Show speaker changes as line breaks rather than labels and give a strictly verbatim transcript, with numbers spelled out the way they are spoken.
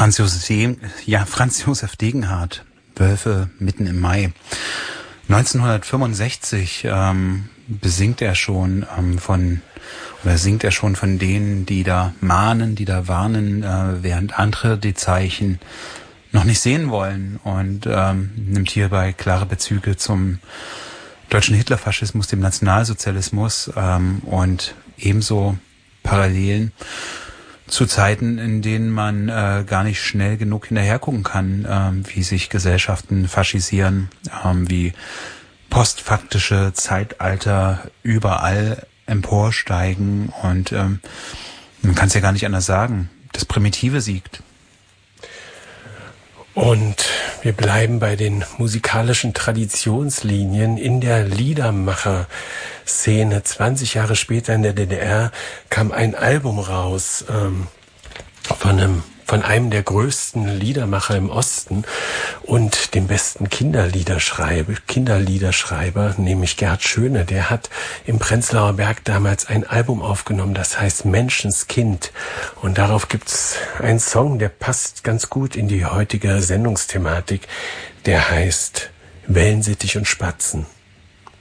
Franz Josef, ja, Franz Josef Degenhardt, Wölfe mitten im Mai. neunzehnhundertfünfundsechzig ähm, besingt er schon ähm, von, oder singt er schon von denen, die da mahnen, die da warnen, äh, während andere die Zeichen noch nicht sehen wollen, und ähm, nimmt hierbei klare Bezüge zum deutschen Hitlerfaschismus, dem Nationalsozialismus ähm, und ebenso Parallelen zu Zeiten, in denen man äh, gar nicht schnell genug hinterhergucken kann, ähm, wie sich Gesellschaften faschisieren, ähm, wie postfaktische Zeitalter überall emporsteigen, und ähm, man kann es ja gar nicht anders sagen. Das Primitive siegt.
Und wir bleiben bei den musikalischen Traditionslinien in der Liedermacher-Szene. zwanzig Jahre später in der D D R kam ein Album raus ähm, von einem von einem der größten Liedermacher im Osten und dem besten Kinderliederschreiber, Kinderliederschreiber, nämlich Gerd Schöne. Der hat im Prenzlauer Berg damals ein Album aufgenommen, das heißt Menschenskind. Und darauf gibt's einen Song, der passt ganz gut in die heutige Sendungsthematik. Der heißt Wellensittich und Spatzen.